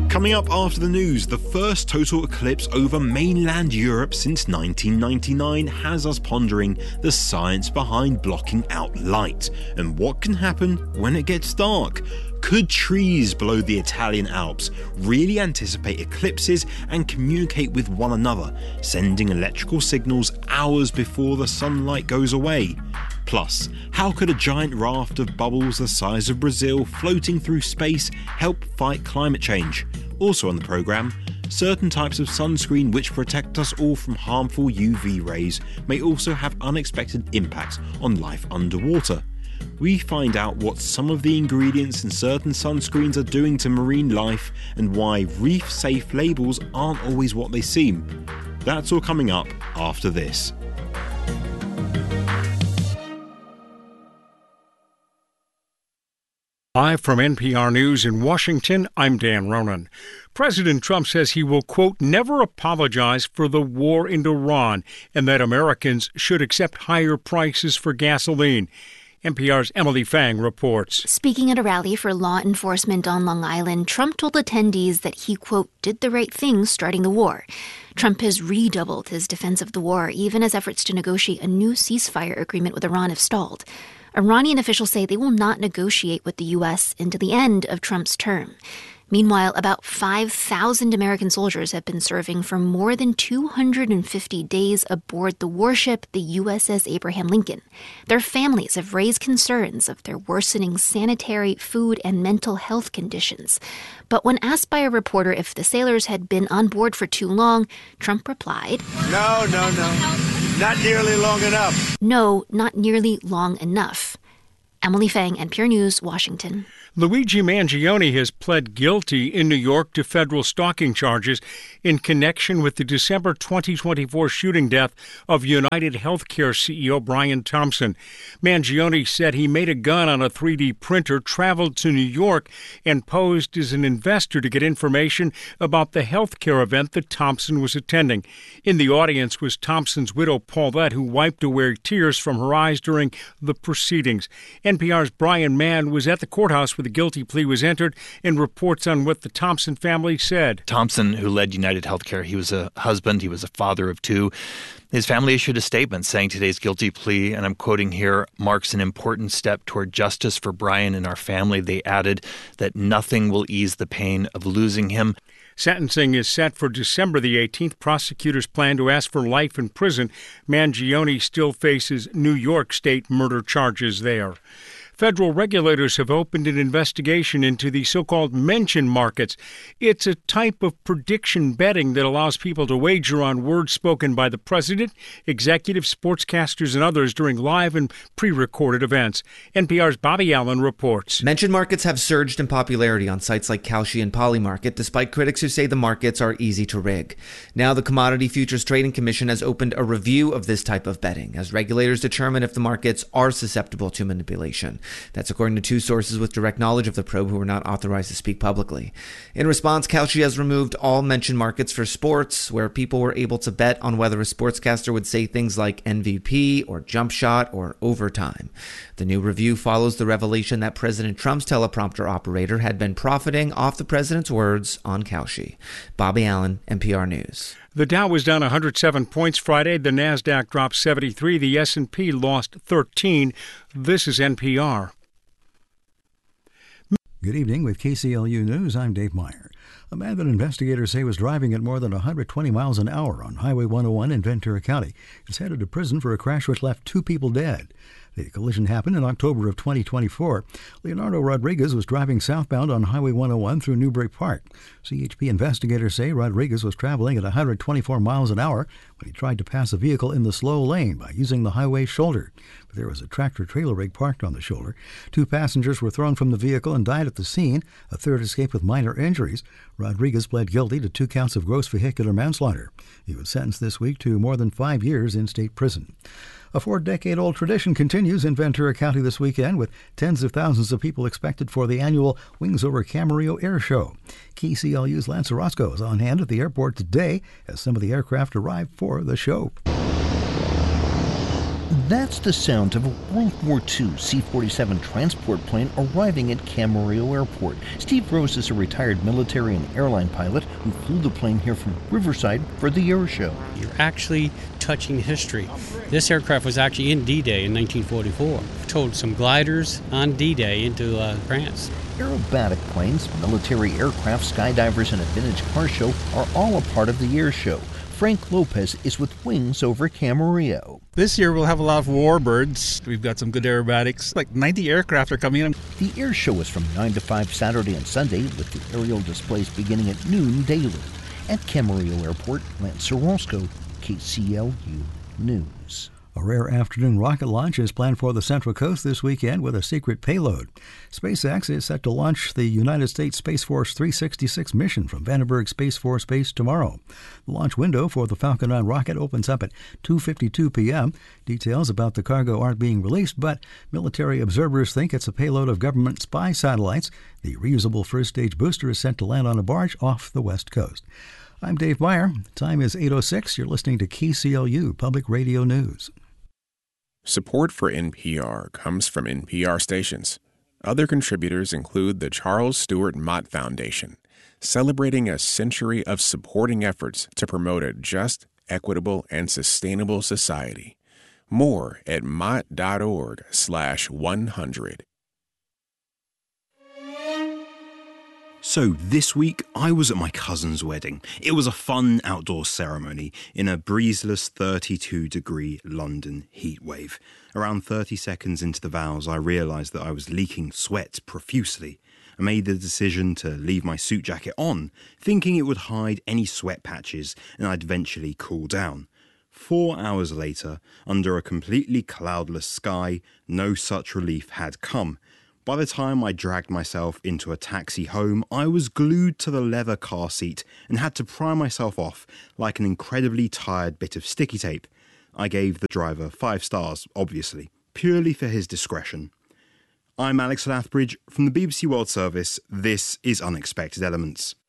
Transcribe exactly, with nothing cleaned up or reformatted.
Coming up after the news, the first total eclipse over mainland Europe since nineteen ninety-nine has us pondering the science behind blocking out light and what can happen when it gets dark. Could trees below the Italian Alps really anticipate eclipses and communicate with one another, sending electrical signals hours before the sunlight goes away? Plus, how could a giant raft of bubbles the size of Brazil floating through space help fight climate change? Also on the programme, certain types of sunscreen which protect us all from harmful U V rays may also have unexpected impacts on life underwater. We find out what some of the ingredients in certain sunscreens are doing to marine life and why reef-safe labels aren't always what they seem. That's all coming up after this. Live from N P R News in Washington, I'm Dan Ronan. President Trump says he will, quote, never apologize for the war in Iran and that Americans should accept higher prices for gasoline. N P R's Emily Fang reports. Speaking at a rally for law enforcement on Long Island, Trump told attendees that he, quote, did the right thing starting the war. Trump has redoubled his defense of the war, even as efforts to negotiate a new ceasefire agreement with Iran have stalled. Iranian officials say they will not negotiate with the U S until the end of Trump's term. Meanwhile, about five thousand American soldiers have been serving for more than two hundred fifty days aboard the warship, the U S S Abraham Lincoln. Their families have raised concerns of their worsening sanitary, food, and mental health conditions. But when asked by a reporter if the sailors had been on board for too long, Trump replied, No, no, no. Not nearly long enough. No, not nearly long enough. Emily Fang, N P R News, Washington. Luigi Mangione has pled guilty in New York to federal stalking charges in connection with the December twenty twenty-four shooting death of United Healthcare C E O Brian Thompson. Mangione said he made a gun on a three D printer, traveled to New York, and posed as an investor to get information about the healthcare event that Thompson was attending. In the audience was Thompson's widow, Paulette, who wiped away tears from her eyes during the proceedings. N P R's Brian Mann was at the courthouse where the guilty plea was entered and reports on what the Thompson family said. Thompson, who led United Healthcare, he was a husband, he was a father of two. His family issued a statement saying today's guilty plea, and I'm quoting here, marks an important step toward justice for Brian and our family. They added that nothing will ease the pain of losing him. Sentencing is set for December the eighteenth. Prosecutors plan to ask for life in prison. Mangione still faces New York State murder charges there. Federal regulators have opened an investigation into the so-called mention markets. It's a type of prediction betting that allows people to wager on words spoken by the president, executives, sportscasters, and others during live and pre-recorded events. N P R's Bobby Allen reports. Mention markets have surged in popularity on sites like Kalshi and Polymarket, despite critics who say the markets are easy to rig. Now the Commodity Futures Trading Commission has opened a review of this type of betting, as regulators determine if the markets are susceptible to manipulation. That's according to two sources with direct knowledge of the probe who are not authorized to speak publicly. In response, Kalshi has removed all mention markets for sports, where people were able to bet on whether a sportscaster would say things like M V P or jump shot or overtime. The new review follows the revelation that President Trump's teleprompter operator had been profiting off the president's words on Kalshi. Bobby Allen, N P R News. The Dow was down one hundred seven points Friday. The Nasdaq dropped seventy-three. The S and P lost thirteen. This is N P R. Good evening. With K C L U News, I'm Dave Meyer. A man that investigators say was driving at more than one hundred twenty miles an hour on Highway one oh one in Ventura County is headed to prison for a crash which left two people dead. The collision happened in October of twenty twenty-four. Leonardo Rodriguez was driving southbound on Highway one oh one through Newbury Park. C H P investigators say Rodriguez was traveling at one hundred twenty-four miles an hour when he tried to pass a vehicle in the slow lane by using the highway shoulder. But there was a tractor-trailer rig parked on the shoulder. Two passengers were thrown from the vehicle and died at the scene. A third escaped with minor injuries. Rodriguez pled guilty to two counts of gross vehicular manslaughter. He was sentenced this week to more than five years in state prison. A four-decade-old tradition continues in Ventura County this weekend, with tens of thousands of people expected for the annual Wings Over Camarillo Air Show. K C L U's Lance Orozco is on hand at the airport today as some of the aircraft arrive for the show. That's the sound of a World War Two C forty-seven transport plane arriving at Camarillo Airport. Steve Rose is a retired military and airline pilot who flew the plane here from Riverside for the air show. You're actually touching history. This aircraft was actually in D-Day in nineteen forty-four. Towed some gliders on D-Day into uh, France. Aerobatic planes, military aircraft, skydivers, and a vintage car show are all a part of the air show. Frank Lopez is with Wings over Camarillo. This year we'll have a lot of warbirds. We've got some good aerobatics. Like ninety aircraft are coming in. The air show is from nine to five Saturday and Sunday, with the aerial displays beginning at noon daily. At Camarillo Airport, Lance Orozco, K C L U News. A rare afternoon rocket launch is planned for the Central Coast this weekend with a secret payload. SpaceX is set to launch the United States Space Force three sixty-six mission from Vandenberg Space Force Base tomorrow. The launch window for the Falcon nine rocket opens up at two fifty-two p.m. Details about the cargo aren't being released, but military observers think it's a payload of government spy satellites. The reusable first-stage booster is sent to land on a barge off the West Coast. I'm Dave Meyer. Time is eight oh six. You're listening to K C L U Public Radio News. Support for N P R comes from N P R stations. Other contributors include the Charles Stewart Mott Foundation, celebrating a century of supporting efforts to promote a just, equitable, and sustainable society. More at mott.org slash 100. So this week, I was at my cousin's wedding. It was a fun outdoor ceremony in a breezeless thirty-two degree London heatwave. Around thirty seconds into the vows, I realised that I was leaking sweat profusely. I made the decision to leave my suit jacket on, thinking it would hide any sweat patches and I'd eventually cool down. Four hours later, under a completely cloudless sky, no such relief had come. By the time I dragged myself into a taxi home, I was glued to the leather car seat and had to pry myself off like an incredibly tired bit of sticky tape. I gave the driver five stars, obviously, purely for his discretion. I'm Alex Lathbridge from the B B C World Service. This is Unexpected Elements.